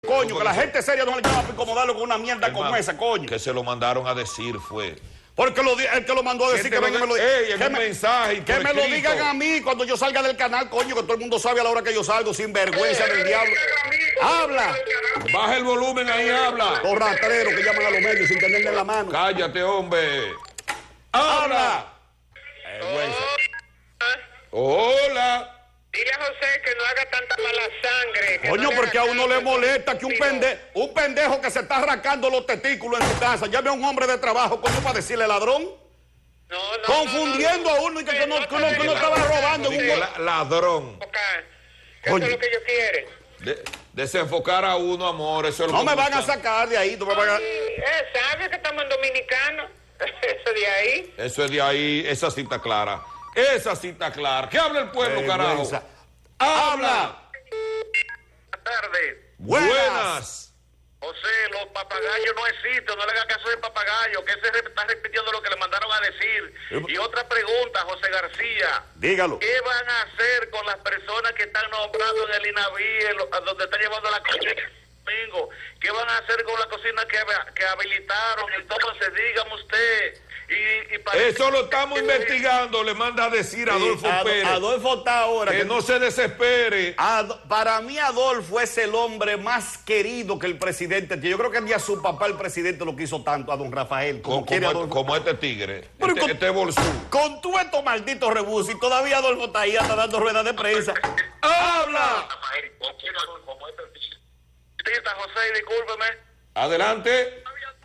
Coño, que la gente seria no le llama para incomodarlo con una mierda como esa, coño. Que se lo mandaron a decir fue. Porque el que lo mandó a decir que venga y me lo diga. Que me lo digan a mí cuando yo salga del canal, coño, que todo el mundo sabe a la hora que yo salgo, sin vergüenza del diablo. ¡Habla! Baja el volumen ahí, habla. Los rastreros que llaman a los medios sin tenerle en la mano. Cállate, hombre. ¡Habla! Hola. Dile a José que no haga tanta mala sangre. Coño, porque a uno le molesta que un pendejo que se está arrancando los testículos en su casa llame a un hombre de trabajo, coño, para decirle ladrón. Confundiendo a uno y que uno estaba robando. Ladrón. Eso es lo que ellos quieren. Desenfocar a uno, amor, eso es lo que me van a sacar de ahí. ¿Sabe que estamos en Dominicano? Eso de ahí. Eso es de ahí, esa cita clara. Esa cita clara. ¿Qué habla el pueblo, carajo? ¡Habla! Buenas tardes. Buenas. José, los papagayos no existen, no le haga caso de papagayo, que se está repitiendo lo que le mandaron a decir. Y otra pregunta, José García. Dígalo. ¿Qué van a hacer con las personas que están nombrando en el INAVI, donde está llevando la cocina domingo? ¿Qué van a hacer con la cocina que habilitaron? Entonces, dígame usted. Eso lo estamos investigando, le manda a decir a Adolfo Pérez. Adolfo está ahora. Que no se desespere. Para mí Adolfo es el hombre más querido que el presidente. Yo creo que ni a su papá el presidente lo quiso tanto, a don Rafael. Como este tigre, este bolsú. Con tú estos malditos rebus y todavía Adolfo está ahí, está dando ruedas de prensa. ¡Habla! José, discúlpeme. Adelante.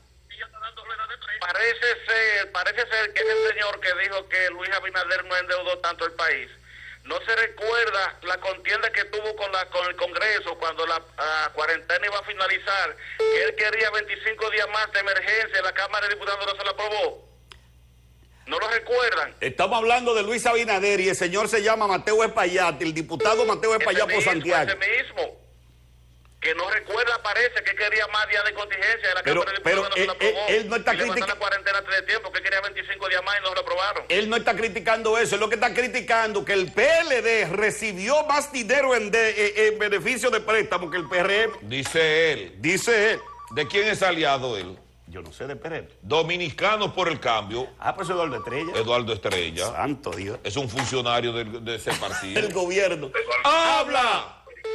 Parece ser que ese señor que dijo que Luis Abinader no endeudó tanto el país, no se recuerda la contienda que tuvo con el Congreso cuando la cuarentena iba a finalizar, que él quería 25 días más de emergencia, la Cámara de Diputados no se la aprobó. ¿No lo recuerdan? Estamos hablando de Luis Abinader y el señor se llama Mateo Espaillat, el diputado Mateo Espaillat por Santiago. Ese mismo. Que no recuerda, parece que quería más días de contingencia de la Cámara de Diputados, no se la aprobó. Él no está criticando la cuarentena antes de tiempo, que quería 25 días más y no lo aprobaron. Él no está criticando eso, él lo que está criticando que el PLD recibió más dinero en beneficio de préstamo que el PRM. Dice él. ¿De quién es aliado él? Yo no sé, de PRM. Dominicanos por el Cambio. Pues Eduardo Estrella. Eduardo Estrella. Santo Dios. Es un funcionario de ese partido. El gobierno. ¡Habla!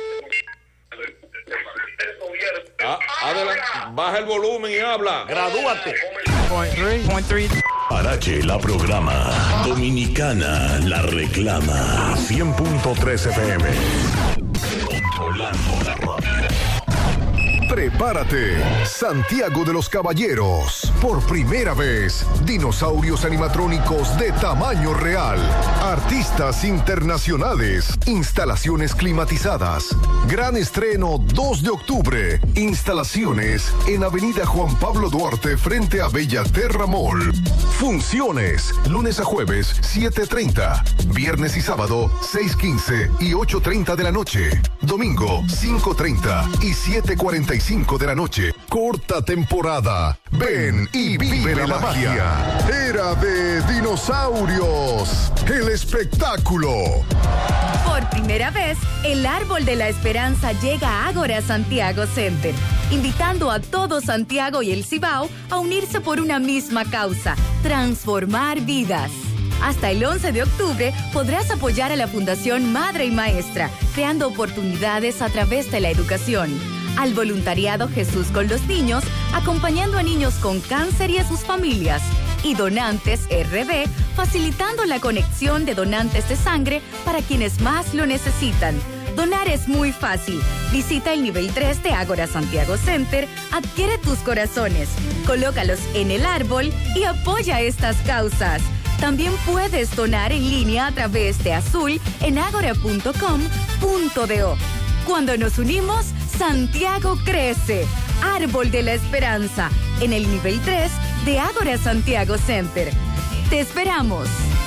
Adelante, baja el volumen y habla. Gradúate. Point three. Parache la programa. Dominicana la reclama. 100.3 FM. Controlando la radio. Prepárate, Santiago de los Caballeros. Por primera vez, dinosaurios animatrónicos de tamaño real, artistas internacionales, instalaciones climatizadas. Gran estreno 2 de octubre. Instalaciones en Avenida Juan Pablo Duarte frente a Bellaterra Mall. Funciones, lunes a jueves, 7:30. Viernes y sábado, 6:15 y 8:30 de la noche. Domingo, 5:30 y 7:45 de la noche. Corta temporada. Ven y vive la magia. Era de dinosaurios. El espectáculo. Por primera vez, el Árbol de la Esperanza llega a Ágora Santiago Center, invitando a todo Santiago y el Cibao a unirse por una misma causa: transformar vidas. Hasta el 11 de octubre podrás apoyar a la Fundación Madre y Maestra, creando oportunidades a través de la educación. Al voluntariado Jesús con los niños, acompañando a niños con cáncer y a sus familias. Y Donantes RD, facilitando la conexión de donantes de sangre para quienes más lo necesitan. Donar es muy fácil. Visita el nivel 3 de Ágora Santiago Center, adquiere tus corazones, colócalos en el árbol y apoya estas causas. También puedes donar en línea a través de Azul en agora.com.do. Cuando nos unimos, Santiago crece. Árbol de la Esperanza, en el nivel 3 de Ágora Santiago Center. Te esperamos.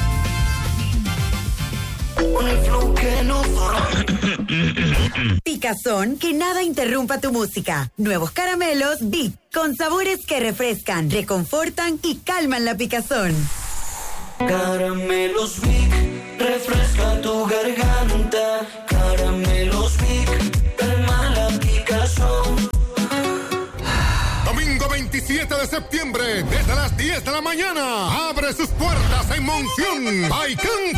Picazón, que nada interrumpa tu música. Nuevos caramelos Big, con sabores que refrescan, reconfortan y calman la picazón. Caramelos Big, refresca tu garganta. Caramelos Big, calma la picazón. 27 de septiembre, desde las 10 de la mañana. Abre sus puertas en Monción. Baikán